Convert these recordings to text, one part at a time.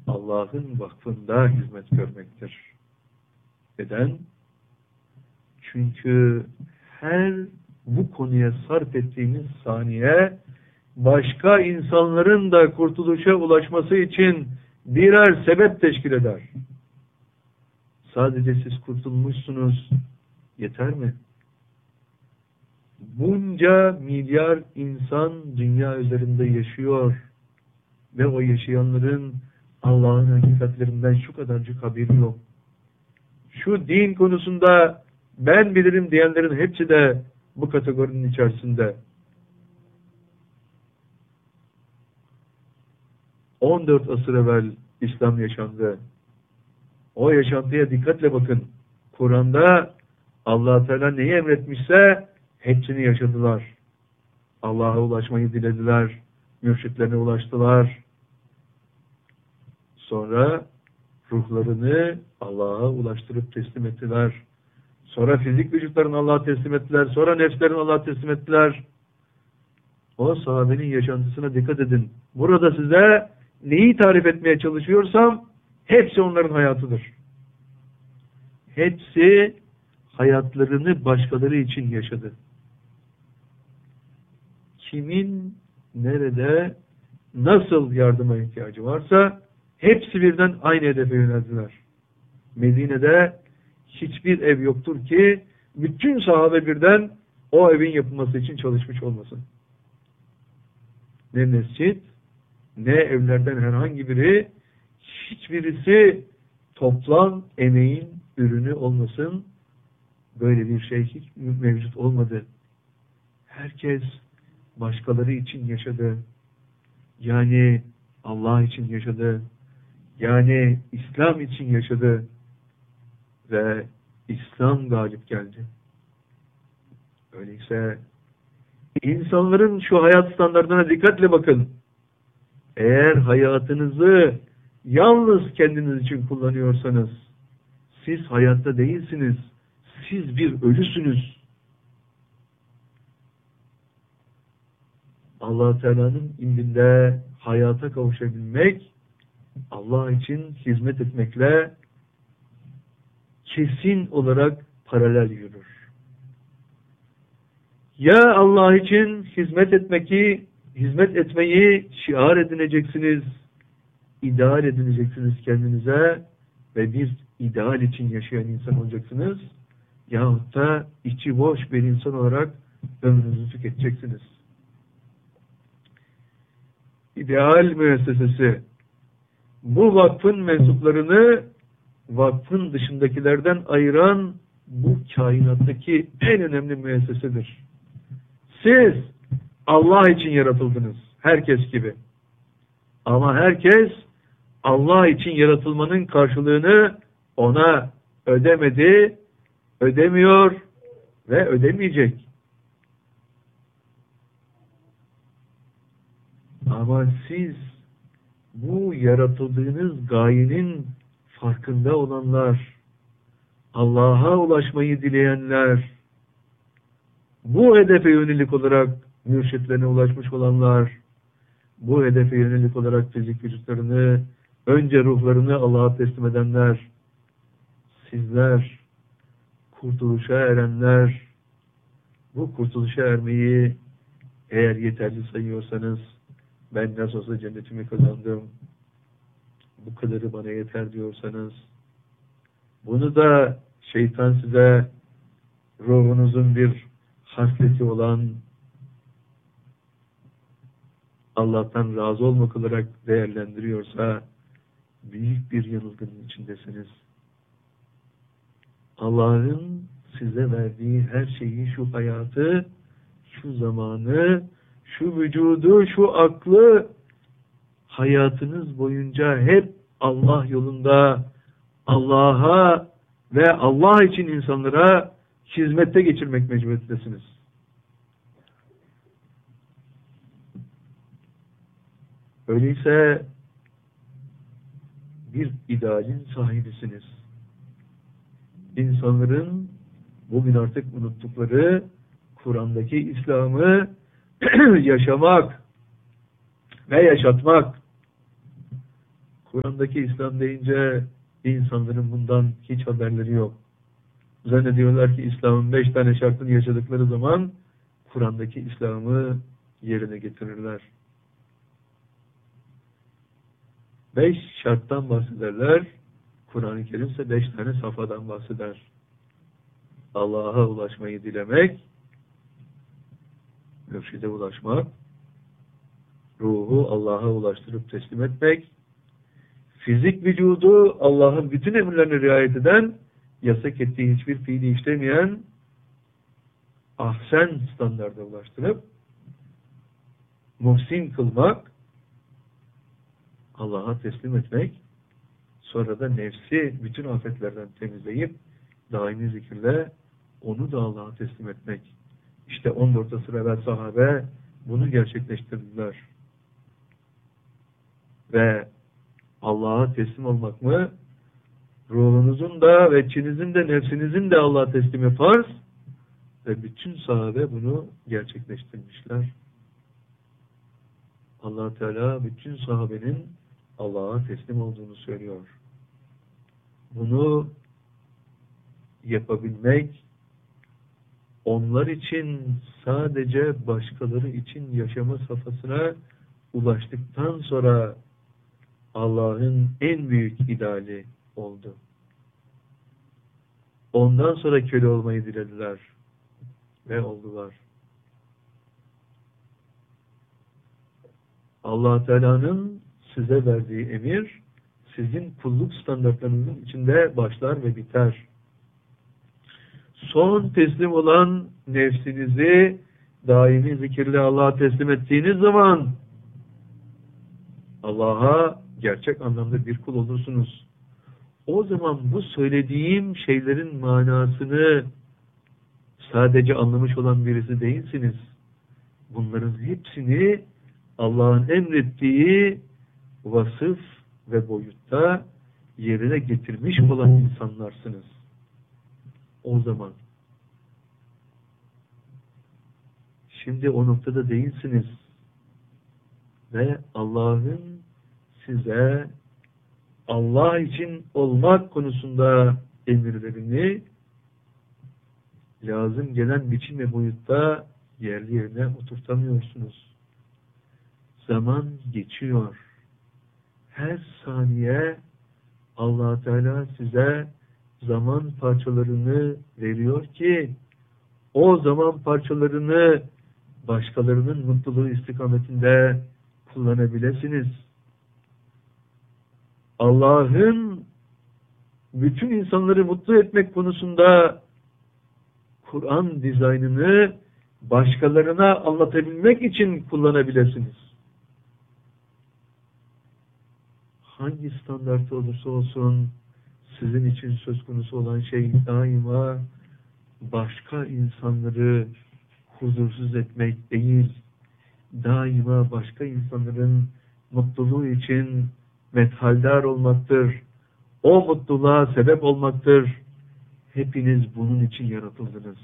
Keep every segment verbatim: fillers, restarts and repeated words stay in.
Allah'ın vakfında hizmet görmektir. Neden? Çünkü her bu konuya sarf ettiğiniz saniye başka insanların da kurtuluşa ulaşması için birer sebep teşkil eder. Sadece siz kurtulmuşsunuz, yeter mi? Bunca milyar insan dünya üzerinde yaşıyor ve o yaşayanların Allah'ın hakikatlerinden şu kadarcık haberi yok. Şu din konusunda ben bilirim diyenlerin hepsi de bu kategorinin içerisinde. on dört asır evvel İslam yaşandı. O yaşantıya dikkatle bakın. Kur'an'da Allah Teala neyi emretmişse hepsini yaşadılar. Allah'a ulaşmayı dilediler. Mürşitlerine ulaştılar. Sonra ruhlarını Allah'a ulaştırıp teslim ettiler. Sonra fizik vücutlarını Allah'a teslim ettiler. Sonra nefslerini Allah'a teslim ettiler. O sahabenin yaşantısına dikkat edin. Burada size neyi tarif etmeye çalışıyorsam hepsi onların hayatıdır. Hepsi hayatlarını başkaları için yaşadı. Kimin nerede nasıl yardıma ihtiyacı varsa hepsi birden aynı hedefe yöneldiler. Medine'de hiçbir ev yoktur ki bütün sahabe birden o evin yapılması için çalışmış olmasın. Ne mescit, ne evlerden herhangi biri, hiçbirisi toplam emeğin ürünü olmasın. Böyle bir şey hiç mevcut olmadı. Herkes başkaları için yaşadı. Yani Allah için yaşadı. Yani İslam için yaşadı. Ve İslam galip geldi. Öyleyse insanların şu hayat standartlarına dikkatle bakın. Eğer hayatınızı yalnız kendiniz için kullanıyorsanız siz hayatta değilsiniz. Siz bir ölüsünüz. Allah Teala'nın indinde hayata kavuşabilmek, Allah için hizmet etmekle kesin olarak paralel yürür. Ya Allah için hizmet etmeyi, hizmet etmeyi şiar edineceksiniz, ideal edineceksiniz kendinize ve bir ideal için yaşayan insan olacaksınız. Yahut da içi boş bir insan olarak ömrünüzü tüketeceksiniz. İdeal müessesesi bu vakfın mensuplarını vakfın dışındakilerden ayıran bu kainattaki en önemli müessesedir. Siz Allah için yaratıldınız. Herkes gibi. Ama herkes Allah için yaratılmanın karşılığını ona ödemedi, ödemiyor ve ödemeyecek. Ama siz bu yaratıldığınız gayenin farkında olanlar, Allah'a ulaşmayı dileyenler, bu hedefe yönelik olarak mürşitlerine ulaşmış olanlar, bu hedefe yönelik olarak fizik vücutlarını, önce ruhlarını Allah'a teslim edenler, sizler, kurtuluşa erenler, bu kurtuluşa ermeyi eğer yeterli sayıyorsanız, ben nasıl olsa cennetimi kazandım, bu kadarı bana yeter diyorsanız, bunu da şeytan size ruhunuzun bir hasleti olan Allah'tan razı olmak olarak değerlendiriyorsa büyük bir yanılgının içindesiniz. Allah'ın size verdiği her şeyi, şu hayatı, şu zamanı, şu vücudu, şu aklı hayatınız boyunca hep Allah yolunda, Allah'a ve Allah için insanlara hizmette geçirmek mecburiyetindesiniz. Öyleyse bir idealin sahibisiniz. İnsanların bugün artık unuttukları Kur'an'daki İslam'ı yaşamak ve yaşatmak. Kur'an'daki İslam deyince insanların bundan hiç haberleri yok. Zannediyorlar ki İslam'ın beş tane şartını yaşadıkları zaman Kur'an'daki İslam'ı yerine getirirler. Beş şarttan bahsederler. Kur'an-ı Kerim ise beş tane safhadan bahseder. Allah'a ulaşmayı dilemek, mürşide ulaşmak, ruhu Allah'a ulaştırıp teslim etmek, fizik vücudu Allah'ın bütün emirlerine riayet eden, yasak ettiği hiçbir fiili işlemeyen, ahsen standarda ulaştırıp, muhsin kılmak, Allah'a teslim etmek, sonra da nefsi bütün afetlerden temizleyip, daimi zikirle onu da Allah'a teslim etmek. İşte on dört asır evvel sahabe bunu gerçekleştirdiler. Ve Allah'a teslim olmak mı? Ruhunuzun da ve içinizin de nefsinizin de Allah'a teslimi farz. Ve bütün sahabe bunu gerçekleştirmişler. Allah Teala bütün sahabenin Allah'a teslim olduğunu söylüyor. Bunu yapabilmek, onlar için sadece başkaları için yaşama safhasına ulaştıktan sonra Allah'ın en büyük ideali oldu. Ondan sonra köle olmayı dilediler ve oldular. Allah Teala'nın size verdiği emir sizin kulluk standartlarınızın içinde başlar ve biter. Son teslim olan nefsinizi daimi zikirle Allah'a teslim ettiğiniz zaman Allah'a gerçek anlamda bir kul olursunuz. O zaman bu söylediğim şeylerin manasını sadece anlamış olan birisi değilsiniz. Bunların hepsini Allah'ın emrettiği vasıf ve boyutta yerine getirmiş olan insanlarsınız. O zaman. Şimdi o noktada değilsiniz. Ve Allah'ın size Allah için olmak konusunda emirlerini lazım gelen biçim ve boyutta yerli yerine oturtamıyorsunuz. Zaman geçiyor. Her saniye Allah Teala size zaman parçalarını veriyor ki o zaman parçalarını başkalarının mutluluğu istikametinde kullanabilirsiniz. Allah'ın bütün insanları mutlu etmek konusunda Kur'an dizaynını başkalarına anlatabilmek için kullanabilirsiniz. Hangi standartı olursa olsun sizin için söz konusu olan şey daima başka insanları huzursuz etmek değil, daima başka insanların mutluluğu için methaldar olmaktır. O mutluluğa sebep olmaktır. Hepiniz bunun için yaratıldınız.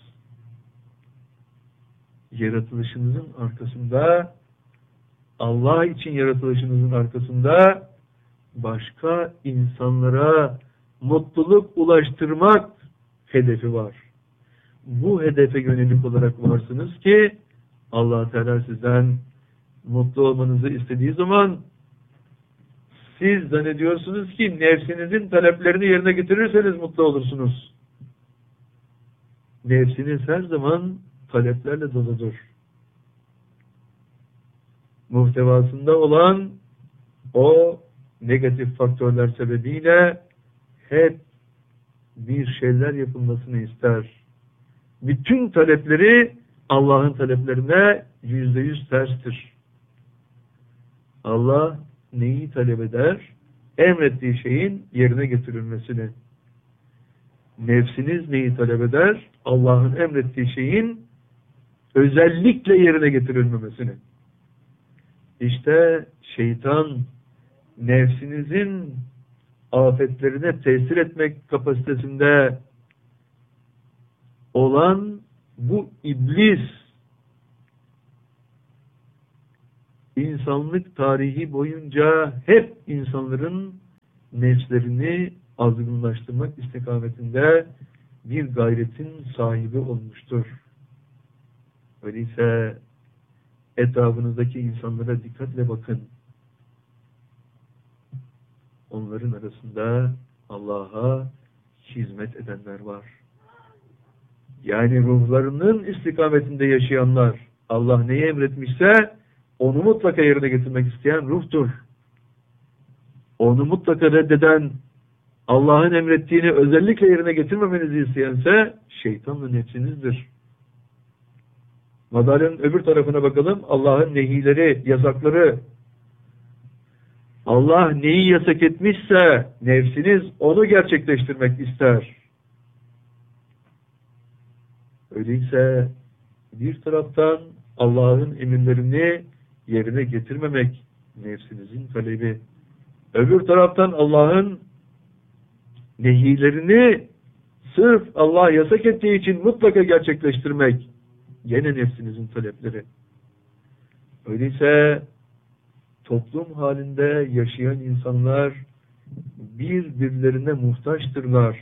Yaratılışınızın arkasında, Allah için yaratılışınızın arkasında başka insanlara mutluluk ulaştırmak hedefi var. Bu hedefe yönelik olarak varsınız ki Allah Teala sizden mutlu olmanızı istediği zaman siz zannediyorsunuz ki nefsinizin taleplerini yerine getirirseniz mutlu olursunuz. Nefsiniz her zaman taleplerle doludur. Muhtevasında olan o negatif faktörler sebebiyle hep bir şeyler yapılmasını ister. Bütün talepleri Allah'ın taleplerine yüzde yüz terstir. Allah neyi talep eder? Emrettiği şeyin yerine getirilmesini. Nefsiniz neyi talep eder? Allah'ın emrettiği şeyin özellikle yerine getirilmemesini. İşte şeytan nefsinizin afetlerine tesir etmek kapasitesinde olan bu iblis insanlık tarihi boyunca hep insanların nefslerini azgınlaştırmak istikametinde bir gayretin sahibi olmuştur. Öyleyse etrafınızdaki insanlara dikkatle bakın. Onların arasında Allah'a hizmet edenler var. Yani ruhlarının istikametinde yaşayanlar, Allah neyi emretmişse onu mutlaka yerine getirmek isteyen ruhtur. Onu mutlaka reddeden, Allah'ın emrettiğini özellikle yerine getirmemenizi isteyense şeytanla nefsinizdir. Madalyonun öbür tarafına bakalım. Allah'ın nehileri, yasakları. Allah neyi yasak etmişse nefsiniz onu gerçekleştirmek ister. Öyleyse bir taraftan Allah'ın emirlerini yerine getirmemek nefsinizin talebi. Öbür taraftan Allah'ın nehilerini sırf Allah yasak ettiği için mutlaka gerçekleştirmek gene nefsinizin talepleri. Öyleyse toplum halinde yaşayan insanlar birbirlerine muhtaçtırlar.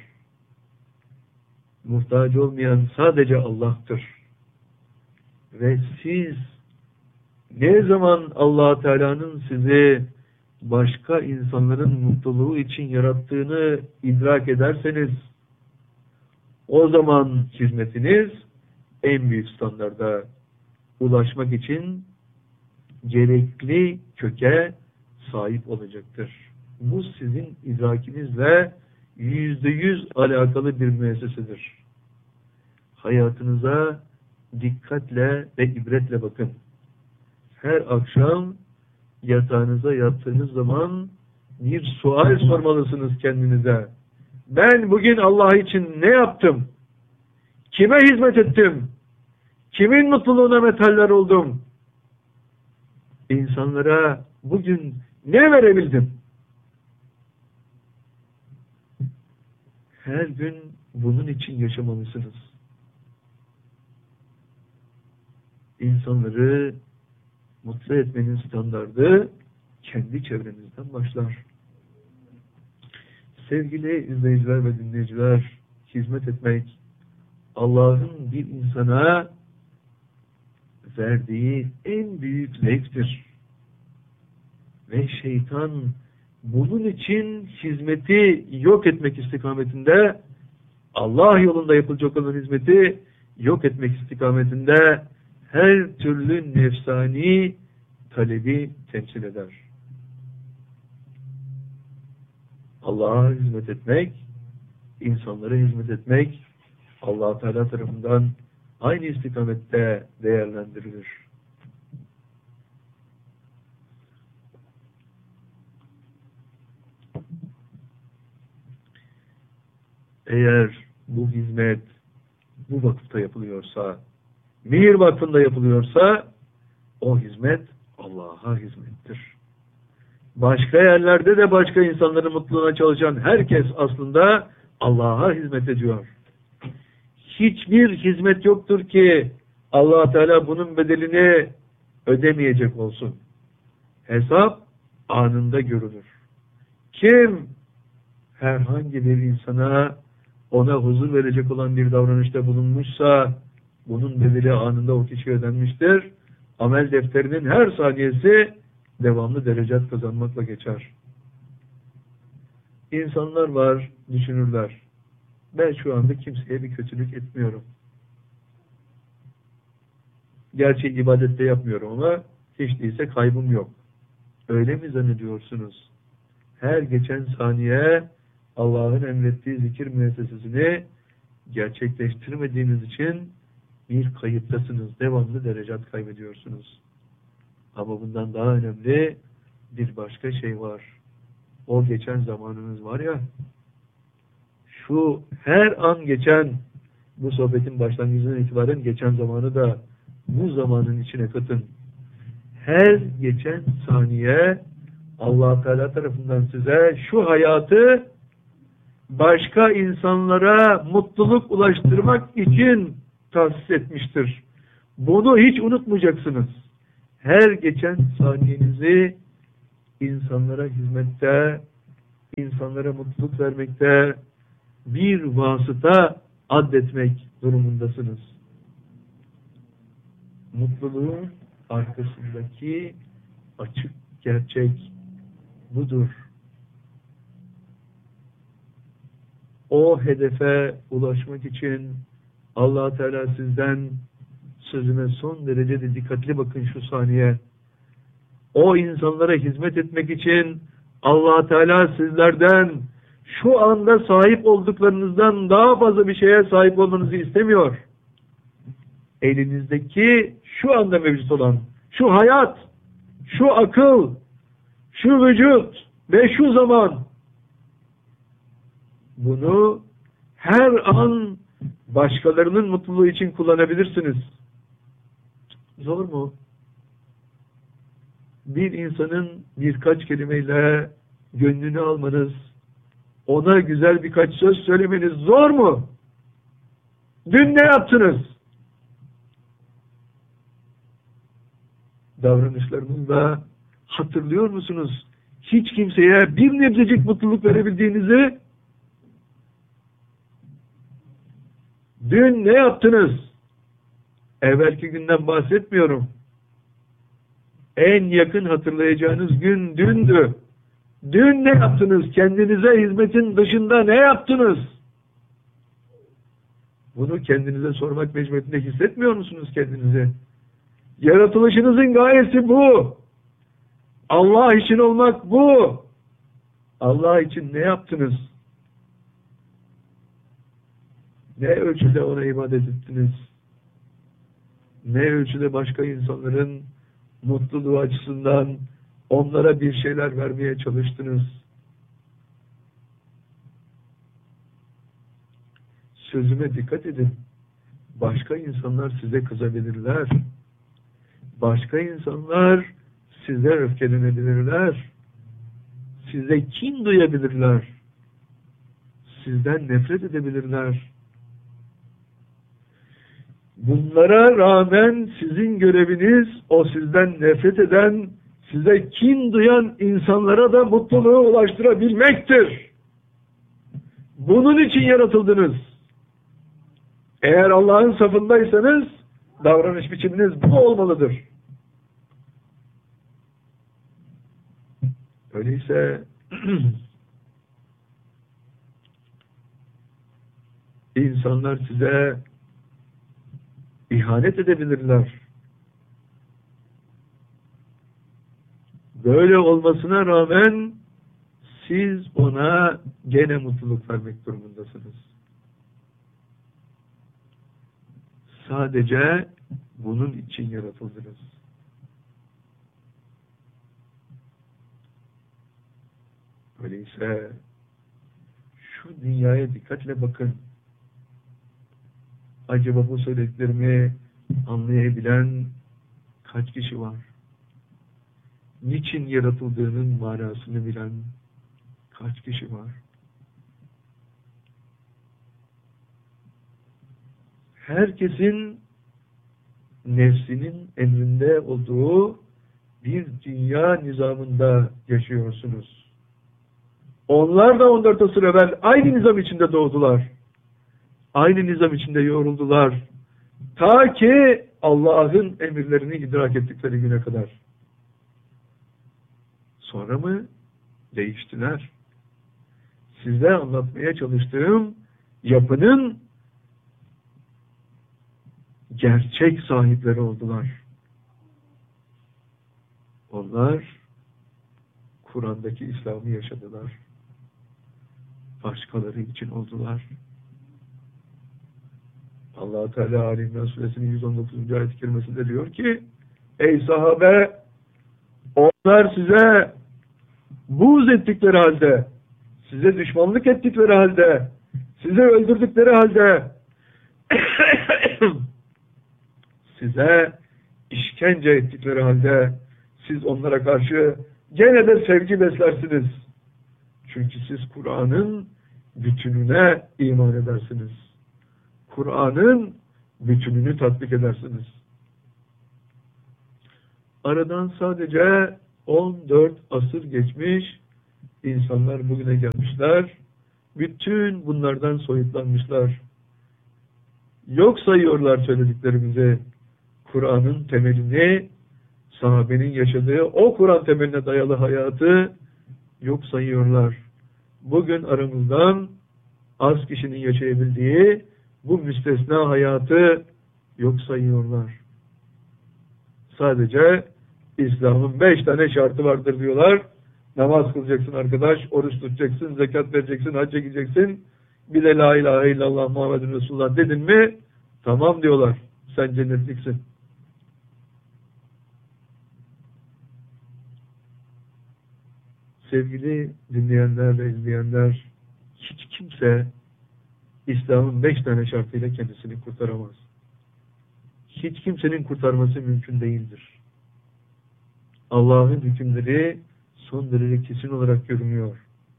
Muhtaç olmayan sadece Allah'tır. Ve siz ne zaman Allah Teala'nın sizi başka insanların mutluluğu için yarattığını idrak ederseniz o zaman hizmetiniz en büyük standarda ulaşmak için gerekli köke sahip olacaktır. Bu sizin idrakinizle yüzde yüz alakalı bir müessesedir. Hayatınıza dikkatle ve ibretle bakın. Her akşam yatağınıza yattığınız zaman bir sual sormalısınız kendinize. Ben bugün Allah için ne yaptım? Kime hizmet ettim? Kimin mutluluğuna metaller oldum? İnsanlara bugün ne verebildim? Her gün bunun için yaşamalısınız. İnsanları mutlu etmenin standardı kendi çevrenizden başlar. Sevgili izleyiciler ve dinleyiciler, hizmet etmek Allah'ın bir insana verdiği en büyük zevktir. Ve şeytan bunun için hizmeti yok etmek istikametinde, Allah yolunda yapılacak olan hizmeti yok etmek istikametinde her türlü nefsani talebi temsil eder. Allah'a hizmet etmek, insanlara hizmet etmek Allah Teala tarafından aynı istikamette değerlendirilir. Eğer bu hizmet bu vakıfta yapılıyorsa, Mihir Vakfı'nda yapılıyorsa o hizmet Allah'a hizmettir. Başka yerlerde de başka insanların mutluluğuna çalışan herkes aslında Allah'a hizmet ediyor. Hiçbir hizmet yoktur ki Allah Teala bunun bedelini ödemeyecek olsun. Hesap anında görülür. Kim herhangi bir insana ona huzur verecek olan bir davranışta bulunmuşsa bunun bedeli anında o kişiye ödenmiştir. Amel defterinin her saniyesi devamlı derecat kazanmakla geçer. İnsanlar var, düşünürler. Ben şu anda kimseye bir kötülük etmiyorum. Gerçi ibadette yapmıyorum ama hiç değilse kaybım yok. Öyle mi zannediyorsunuz? Her geçen saniye Allah'ın emrettiği zikir müessesesini gerçekleştirmediğiniz için bir kayıptasınız. Devamlı derecat kaybediyorsunuz. Ama bundan daha önemli bir başka şey var. O geçen zamanınız var ya, şu her an geçen, bu sohbetin başlangıcından itibaren geçen zamanı da bu zamanın içine katın. Her geçen saniye Allah Teala tarafından size şu hayatı başka insanlara mutluluk ulaştırmak için tahsis etmiştir. Bunu hiç unutmayacaksınız. Her geçen saniyenizi insanlara hizmette, insanlara mutluluk vermekte bir vasıta addetmek durumundasınız. Mutluluğun arkasındaki açık gerçek budur. O hedefe ulaşmak için Allah Teala sizden, sözüme son derece de dikkatli bakın şu saniye, o insanlara hizmet etmek için Allah Teala sizlerden şu anda sahip olduklarınızdan daha fazla bir şeye sahip olmanızı istemiyor. Elinizdeki şu anda mevcut olan şu hayat, şu akıl, şu vücut ve şu zaman, bunu her an başkalarının mutluluğu için kullanabilirsiniz. Zor mu? Bir insanın birkaç kelimeyle gönlünü almanız, ona güzel birkaç söz söylemeniz zor mu? Dün ne yaptınız? Davranışlarınızda hatırlıyor musunuz? Hiç kimseye bir nebzecik mutluluk verebildiğinizi? Dün ne yaptınız? Evvelki günden bahsetmiyorum. En yakın hatırlayacağınız gün dündü. Dün ne yaptınız? Kendinize hizmetin dışında ne yaptınız? Bunu kendinize sormak mecburiyetinde hissetmiyor musunuz kendinizi? Yaratılışınızın gayesi bu. Allah için olmak bu. Allah için ne yaptınız? Ne ölçüde ona ibadet ettiniz? Ne ölçüde başka insanların mutluluğu açısından onlara bir şeyler vermeye çalıştınız? Sözüme dikkat edin. Başka insanlar size kızabilirler. Başka insanlar size öfkelenebilirler. Size kin duyabilirler. Sizden nefret edebilirler. Bunlara rağmen sizin göreviniz o sizden nefret eden, size kin duyan insanlara da mutluluğu ulaştırabilmektir. Bunun için yaratıldınız. Eğer Allah'ın safındaysanız davranış biçiminiz bu olmalıdır. Öyleyse insanlar size ihanet edebilirler. Böyle olmasına rağmen siz ona gene mutluluk vermek durumundasınız. Sadece bunun için yaratıldınız. Öyleyse şu dünyaya dikkatle bakın. Acaba bu söylediklerimi anlayabilen kaç kişi var? Niçin yaratıldığının manasını bilen kaç kişi var? Herkesin nefsinin emrinde olduğu bir dünya nizamında yaşıyorsunuz. Onlar da on dört asır evvel aynı nizam içinde doğdular. Aynı nizam içinde yoğruldular. Ta ki Allah'ın emirlerini idrak ettikleri güne kadar. Sonra mı? Değiştiler. Size anlatmaya çalıştığım yapının gerçek sahipleri oldular. Onlar Kur'an'daki İslam'ı yaşadılar. Başkaları için oldular. Allah Teala Ali İmran Suresinin yüz on dokuzuncu ayet-i kerimesinde diyor ki: ey sahabe, onlar size buğz ettikleri halde, size düşmanlık ettikleri halde, sizi öldürdükleri halde, size işkence ettikleri halde, siz onlara karşı gene de sevgi beslersiniz. Çünkü siz Kur'an'ın bütününe iman edersiniz. Kur'an'ın bütününü tatbik edersiniz. Aradan sadece on dört asır geçmiş, İnsanlar bugüne gelmişler, bütün bunlardan soyutlanmışlar. Yok sayıyorlar söylediklerimizi. Kur'an'ın temelini, sahabenin yaşadığı o Kur'an temeline dayalı hayatı yok sayıyorlar. Bugün aramızdan az kişinin yaşayabildiği bu müstesna hayatı yok sayıyorlar. Sadece İslam'ın beş tane şartı vardır diyorlar. Namaz kılacaksın arkadaş, oruç tutacaksın, zekat vereceksin, hacca gideceksin. Bir de la ilahe illallah Muhammedun Resulullah dedin mi, tamam diyorlar. Sen cennetliksin. Sevgili dinleyenler ve izleyenler, hiç kimse İslam'ın beş tane şartıyla kendisini kurtaramaz. Hiç kimsenin kurtarması mümkün değildir. Allah'ın hükümleri son derece kesin olarak görünüyor.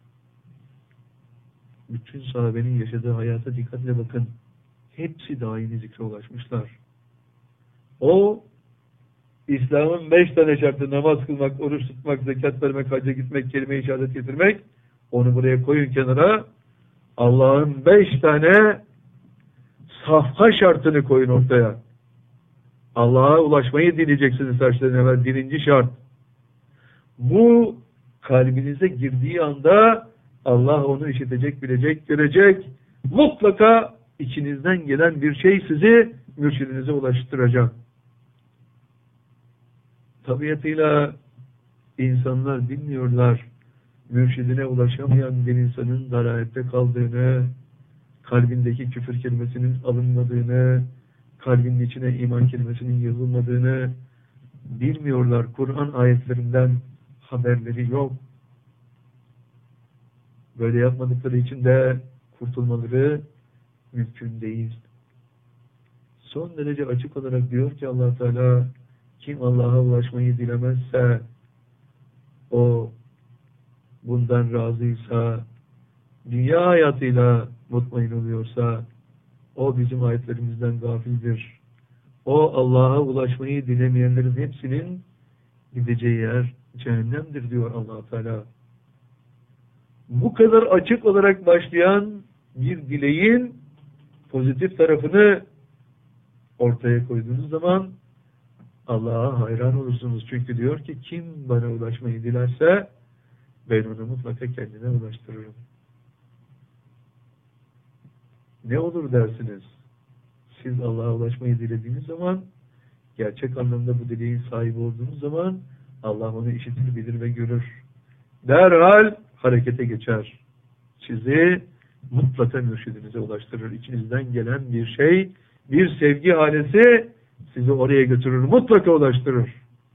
Bütün sahabenin yaşadığı hayata dikkatle bakın. Hepsi de aynı zikre ulaşmışlar. O, İslam'ın beş tane şartı, namaz kılmak, oruç tutmak, zekat vermek, hacca gitmek, kelime-i şehadet getirmek, onu buraya koyun kenara. Allah'ın beş tane safha şartını koyun ortaya. Allah'a ulaşmayı dileyeceksiniz her şeyden evvel. Birinci şart. Bu kalbinize girdiği anda Allah onu işitecek, bilecek, görecek. Mutlaka içinizden gelen bir şey sizi mürşidinize ulaştıracak. Tabiatıyla insanlar bilmiyorlar. Mürşidine ulaşamayan bir insanın dalalette kaldığını, kalbindeki küfür kelimesinin alınmadığını, kalbinin içine iman kelimesinin yazılmadığını bilmiyorlar. Kur'an ayetlerinden haberleri yok. Böyle yapmadıkları için de kurtulmaları mümkün değil. Son derece açık olarak diyor ki Allah Teala, kim Allah'a ulaşmayı dilemezse, o bundan razıysa, dünya hayatıyla mutmain oluyorsa, o bizim ayetlerimizden gafildir. O Allah'a ulaşmayı dilemeyenlerin hepsinin gideceği yer cehennemdir diyor Allah Teala. Bu kadar açık olarak başlayan bir dileğin pozitif tarafını ortaya koyduğunuz zaman Allah'a hayran olursunuz. Çünkü diyor ki kim bana ulaşmayı dilerse ben onu mutlaka kendine ulaştırırım. Ne olur dersiniz? Siz Allah'a ulaşmayı dilediğiniz zaman, gerçek anlamda bu dileğin sahibi olduğunuz zaman Allah onu işitir, bilir ve görür. Derhal harekete geçer. Sizi mutlaka mürşidinize ulaştırır. İçinizden gelen bir şey, bir sevgi halesi sizi oraya götürür, mutlaka ulaştırır.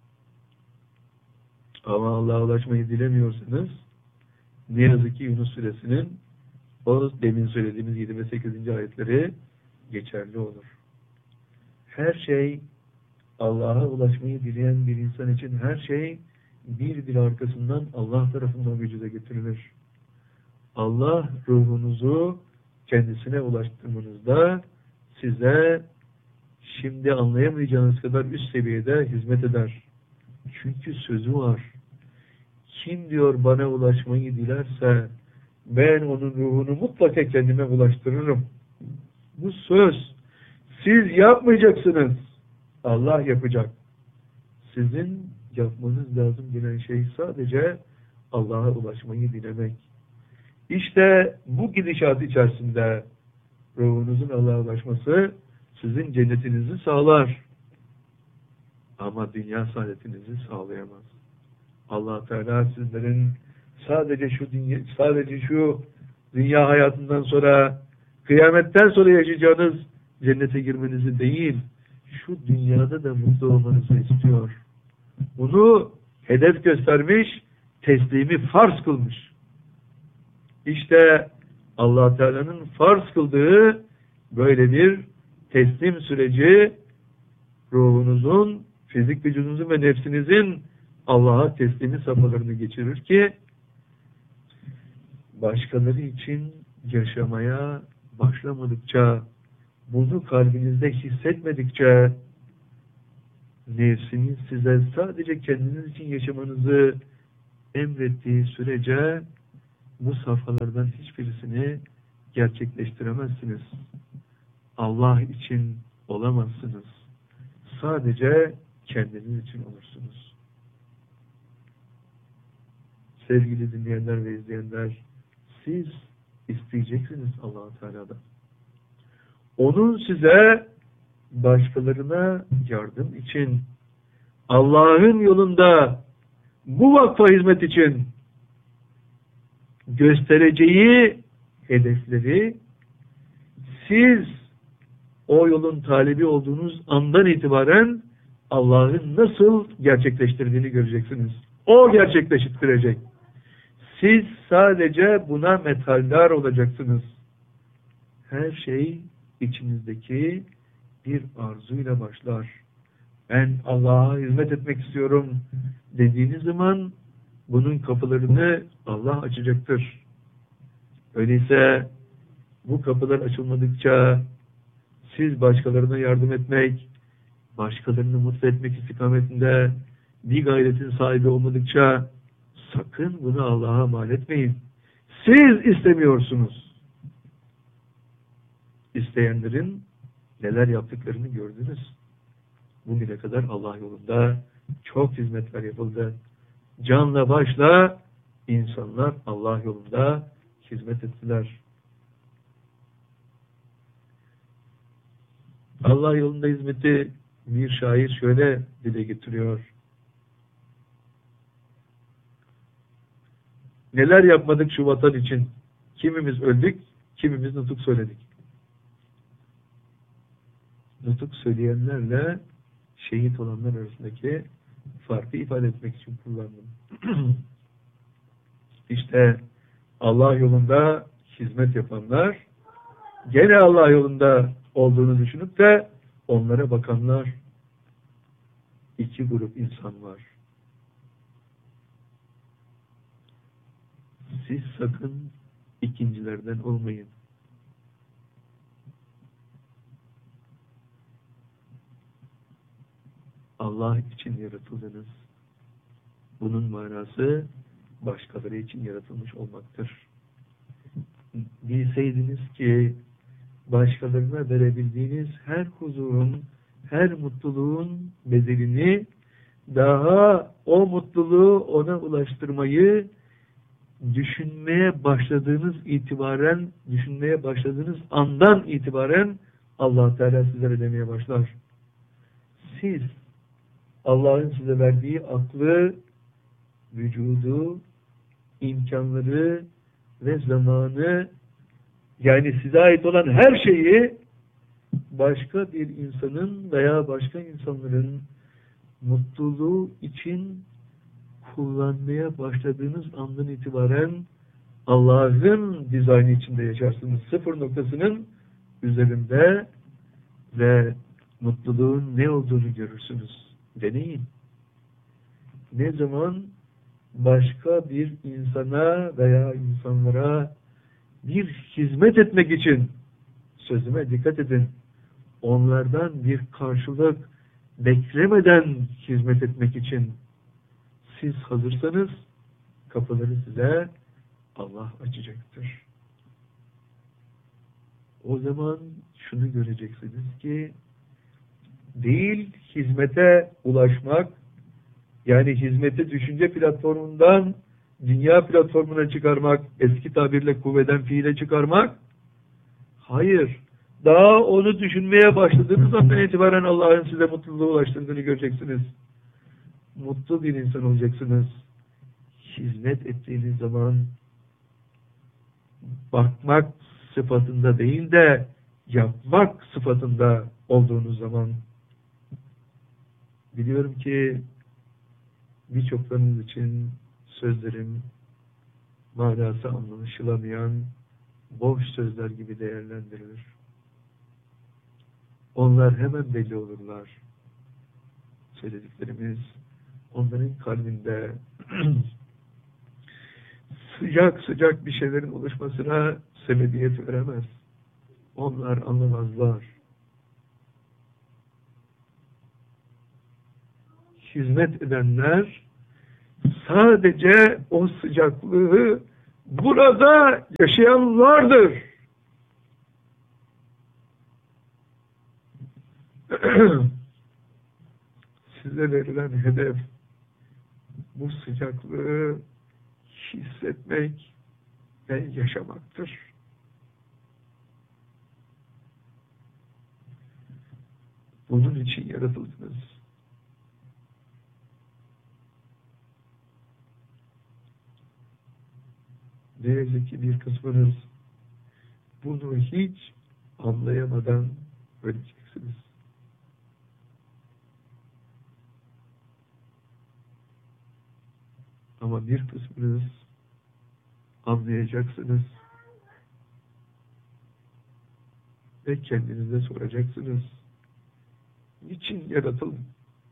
Ama Allah'a ulaşmayı dilemiyorsanız, ne yazık ki Yunus Suresinin o demin söylediğimiz yedi ve sekizinci ayetleri geçerli olur. Her şey, Allah'a ulaşmayı dileyen bir insan için her şey bir bir arkasından Allah tarafından vücuda getirilir. Allah ruhunuzu kendisine ulaştırmanızda size şimdi anlayamayacağınız kadar üst seviyede hizmet eder. Çünkü sözü var. Kim diyor bana ulaşmayı dilerse ben onun ruhunu mutlaka kendime ulaştırırım. Bu söz. Siz yapmayacaksınız. Allah yapacak. Sizin yapmanız lazım denen şey sadece Allah'a ulaşmayı dilemek. İşte bu gidişat içerisinde ruhunuzun Allah'a ulaşması sizin cennetinizi sağlar. Ama dünya saadetinizi sağlayamaz. Allah Teala sizlerin sadece şu dünya, sadece şu dünya hayatından sonra, kıyametten sonra yaşayacağınız cennete girmenizi değil, şu dünyada da mutlu olmanızı istiyor. Bunu hedef göstermiş, teslimi farz kılmış. İşte Allah Teala'nın farz kıldığı böyle bir teslim süreci, ruhunuzun, fizik vücudunuzun ve nefsinizin Allah'a teslimi safhalarını geçirir ki başkaları için yaşamaya başlamadıkça, bunu kalbinizde hissetmedikçe, nefsiniz size sadece kendiniz için yaşamanızı emrettiği sürece bu safhalardan hiçbirisini gerçekleştiremezsiniz. Allah için olamazsınız. Sadece kendiniz için olursunuz. Sevgili dinleyenler ve izleyenler, siz isteyeceksiniz Allah-u Teala'dan. Onun size başkalarına yardım için, Allah'ın yolunda bu vakfa hizmet için göstereceği hedefleri siz o yolun talibi olduğunuz andan itibaren Allah'ın nasıl gerçekleştirdiğini göreceksiniz. O gerçekleştirecek. Siz sadece buna metaldar olacaksınız. Her şey içinizdeki bir arzuyla başlar. Ben Allah'a hizmet etmek istiyorum dediğiniz zaman bunun kapılarını Allah açacaktır. Öyleyse bu kapılar açılmadıkça siz başkalarına yardım etmek, başkalarını mutlu etmek istikametinde bir gayretin sahibi olmadıkça sakın bunu Allah'a mal etmeyin. Siz istemiyorsunuz. İsteyenlerin neler yaptıklarını gördünüz. Bugüne kadar Allah yolunda çok hizmetler yapıldı. Canla başla insanlar Allah yolunda hizmet ettiler. Allah yolunda hizmeti bir şair şöyle dile getiriyor. Neler yapmadık şu vatan için? Kimimiz öldük, kimimiz nutuk söyledik. Nutuk söyleyenlerle şehit olanlar arasındaki farkı ifade etmek için kullandım. İşte Allah yolunda hizmet yapanlar, gene Allah yolunda olduğunu düşünüp de onlara bakanlar, iki grup insan var. Siz sakın ikincilerden olmayın. Allah için yaratıldınız. Bunun manası başkaları için yaratılmış olmaktır. Bilseydiniz ki başkalarına verebildiğiniz her huzurun, her mutluluğun bedelini daha o mutluluğu ona ulaştırmayı düşünmeye başladığınız itibaren, düşünmeye başladığınız andan itibaren Allah Teala sizlere ödemeye başlar. Siz Allah'ın size verdiği aklı, vücudu, imkanları ve zamanı, yani size ait olan her şeyi başka bir insanın veya başka insanların mutluluğu için kullanmaya başladığınız andan itibaren Allah'ın dizaynı içinde yaşarsınız. Sıfır noktasının üzerinde ve mutluluğun ne olduğunu görürsünüz. Deneyin. Ne zaman başka bir insana veya insanlara bir hizmet etmek için, sözüme dikkat edin, onlardan bir karşılık beklemeden hizmet etmek için siz hazırsanız kapıları size Allah açacaktır. O zaman şunu göreceksiniz ki değil hizmete ulaşmak, yani hizmeti düşünce platformundan dünya platformuna çıkarmak, eski tabirle kuvveden fiile çıkarmak, hayır, daha onu düşünmeye başladığınız andan itibaren Allah'ın size mutluluğa ulaştırdığını göreceksiniz. Mutlu bir insan olacaksınız. Hizmet ettiğiniz zaman bakmak sıfatında değil de yapmak sıfatında olduğunuz zaman, biliyorum ki birçoklarınız için sözlerim manası anlaşılamayan boş sözler gibi değerlendirilir. Onlar hemen belli olurlar. Söylediklerimiz onların kalbinde sıcak sıcak bir şeylerin oluşmasına sebebiyet veremez. Onlar anlamazlar. Hizmet edenler sadece o sıcaklığı burada yaşayanlardır. Size verilen hedef bu sıcaklığı hissetmek ve yaşamaktır. Bunun için yaratıldınız. Ne yazık ki bir kısmınız bunu hiç anlayamadan öleceksiniz. Ama bir kısmınız anlayacaksınız ve kendinize soracaksınız. Niçin yaratıldım?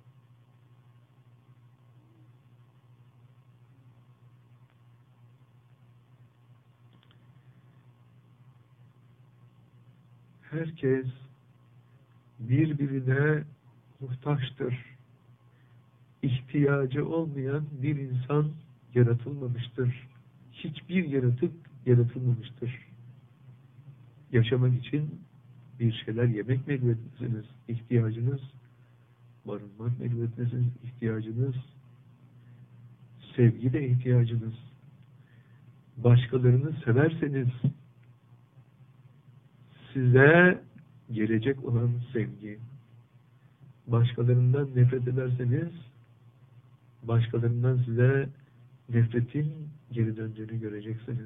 Herkes birbirine muhtaçtır. İhtiyacı olmayan bir insan yaratılmamıştır. Hiçbir yaratık yaratılmamıştır. Yaşamak için bir şeyler yemek mi elbetmesiniz? İhtiyacınız, barınmak mı elbetmesiniz? İhtiyacınız, sevgi de ihtiyacınız. Başkalarını severseniz, size gelecek olan sevgi. Başkalarından nefret ederseniz, başkalarından size nefretin geri döndüğünü göreceksiniz.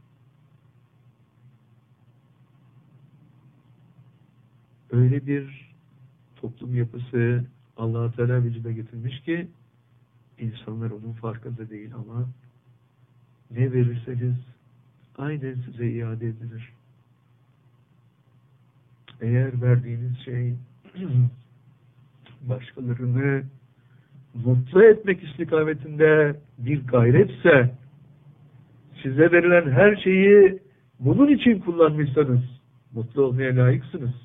Öyle bir toplum yapısı Allah-u Teala vücuda getirmiş ki insanlar onun farkında değil ama ne verirseniz aynen size iade edilir. Eğer verdiğiniz şey başkalarını mutlu etmek istikametinde bir gayretse, size verilen her şeyi bunun için kullanmışsanız mutlu olmaya layıksınız.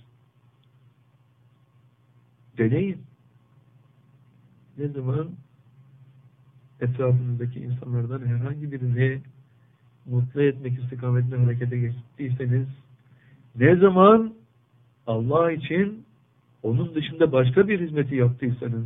Deneyin. Ne zaman etrafınızdaki insanlardan herhangi birini mutlu etmek istikametinde harekete geçtiyseniz, ne zaman Allah için onun dışında başka bir hizmeti yaptıysanız,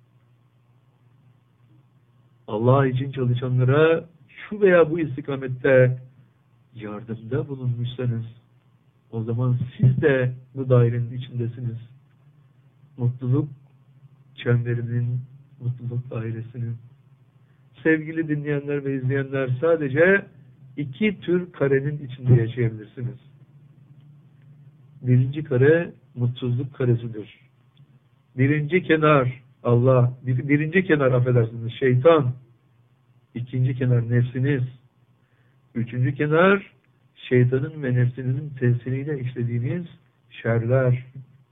Allah için çalışanlara şu veya bu istikamette yardımda bulunmuşsanız, o zaman siz de bu dairenin içindesiniz. Mutluluk çemberinin, mutluluk dairesinin. Sevgili dinleyenler ve izleyenler, sadece iki tür karenin içinde yaşayabilirsiniz. Birinci kare mutsuzluk karesidir. Birinci kenar Allah, bir, birinci kenar affedersiniz şeytan, ikinci kenar nefsiniz, üçüncü kenar şeytanın ve nefsinizin tesiriyle işlediğiniz şerler,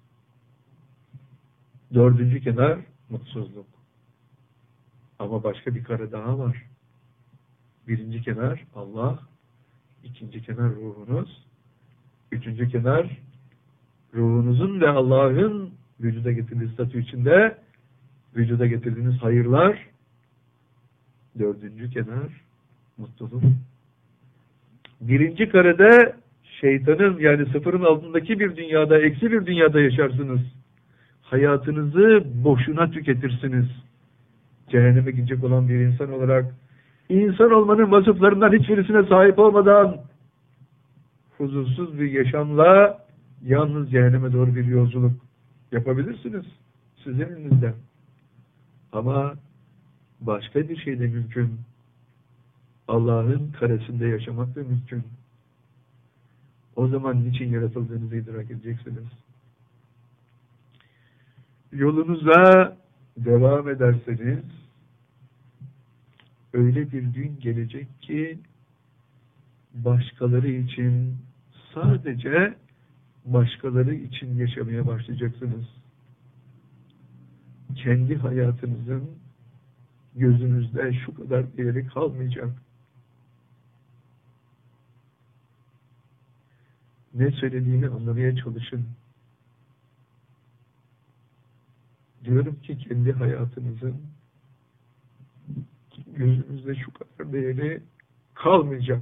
dördüncü kenar mutsuzluk. Ama başka bir kare daha var. Birinci kenar Allah, ikinci kenar ruhunuz, üçüncü kenar ruhunuzun ve Allah'ın vücuda getirdiği statü içinde vücuda getirdiğiniz hayırlar, dördüncü kenar mutluluk. Birinci karede şeytanın, yani sıfırın altındaki bir dünyada, eksi bir dünyada yaşarsınız. Hayatınızı boşuna tüketirsiniz. Cehenneme gidecek olan bir insan olarak, insan olmanın vasıflarından hiçbirisine sahip olmadan huzursuz bir yaşamla yalnız cehenneme doğru bir yolculuk yapabilirsiniz. Sizin elinizde. Ama başka bir şey de mümkün. Allah'ın karesinde yaşamak da mümkün. O zaman niçin yaratıldığınızı idrak edeceksiniz. Yolunuza devam ederseniz öyle bir gün gelecek ki başkaları için, sadece başkaları için yaşamaya başlayacaksınız. Kendi hayatınızın gözünüzde şu kadar değeri kalmayacak. Ne söylediğimi anlamaya çalışın. Diyorum ki kendi hayatınızın gözünüzde şu kadar değeri kalmayacak.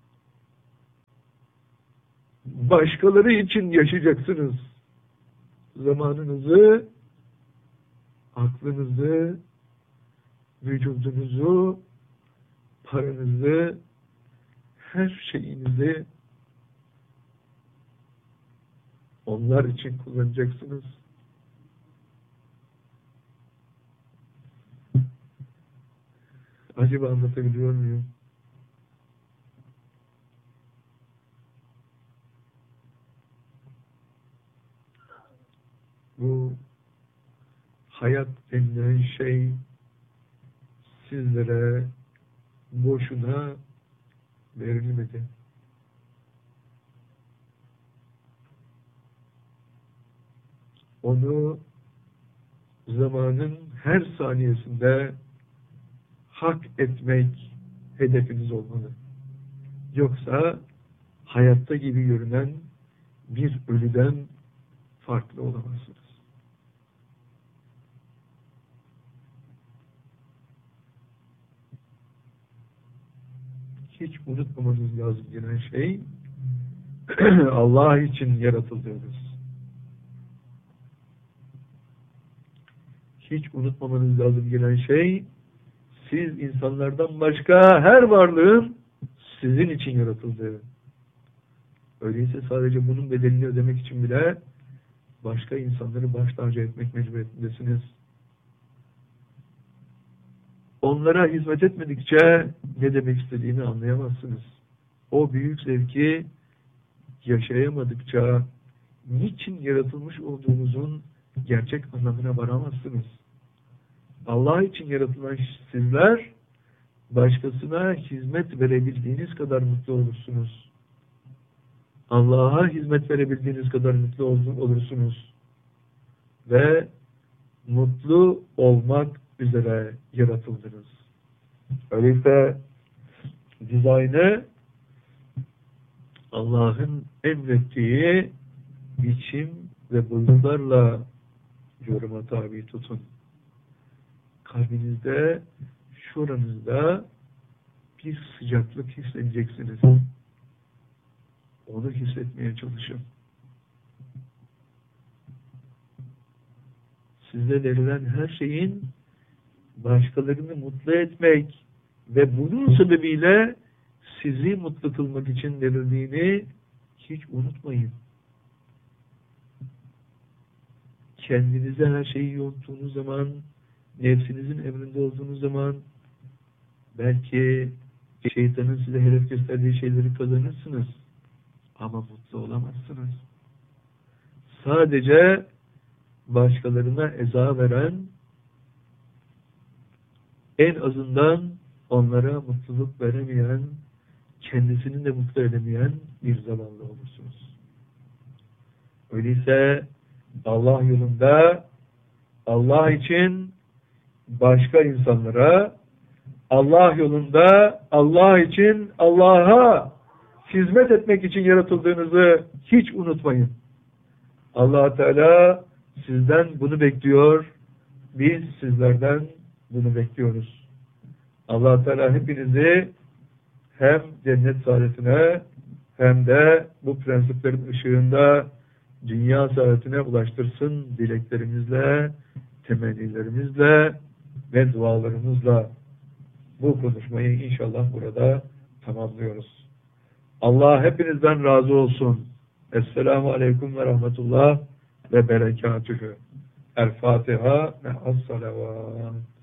Başkaları için yaşayacaksınız. Zamanınızı, aklınızı, vücudunuzu, paranızı, her şeyinizi onlar için kullanacaksınız. Acaba anlatabiliyor muyum? Bu hayat denilen şey sizlere boşuna verilmedi. Onu zamanın her saniyesinde hak etmek hedefiniz olmalı. Yoksa hayatta gibi görünen bir ölüden farklı olamazsınız. Hiç unutmamanız lazım gelen şey Allah için yaratıldığınız. Hiç unutmamanız lazım gelen şey siz insanlardan başka her varlığın sizin için yaratıldığı. Öyleyse sadece bunun bedelini ödemek için bile başka insanları baş tacı etmek mecburiyetindesiniz. Onlara hizmet etmedikçe ne demek istediğini anlayamazsınız. O büyük zevki yaşayamadıkça niçin yaratılmış olduğunuzun gerçek anlamına varamazsınız. Allah için yaratılan sizler başkasına hizmet verebildiğiniz kadar mutlu olursunuz. Allah'a hizmet verebildiğiniz kadar mutlu olursunuz. Ve mutlu olmak üzere yaratıldınız. Öyleyse dizaynı Allah'ın emrettiği biçim ve boyutlarla yoruma tabi tutun. Kalbinizde, şuranızda bir sıcaklık hissedeceksiniz. Onu hissetmeye çalışın. Size verilen her şeyin başkalarını mutlu etmek ve bunun sebebiyle sizi mutlu kılmak için verildiğini hiç unutmayın. Kendinize her şeyi yonttuğunuz zaman, nefsinizin emrinde olduğunuz zaman belki şeytanın size hedef gösterdiği şeyleri kazanırsınız. Ama mutlu olamazsınız. Sadece başkalarına eza veren, en azından onlara mutluluk veremeyen, kendisini de mutlu edemeyen bir zavallı olursunuz. Öyleyse Allah yolunda, Allah için başka insanlara, Allah yolunda, Allah için Allah'a hizmet etmek için yaratıldığınızı hiç unutmayın. Allah Teala sizden bunu bekliyor. Biz sizlerden bunu bekliyoruz. Allah Teala hepinizi hem cennet saadetine hem de bu prensiplerin ışığında dünya saadetine ulaştırsın dileklerimizle, temennilerimizle ve dualarımızla. Bu konuşmayı inşallah burada tamamlıyoruz. Allah hepinizden razı olsun. Esselamu Aleyküm ve Rahmetullah ve Berekatühü. El Fatiha ve Es-Salavat.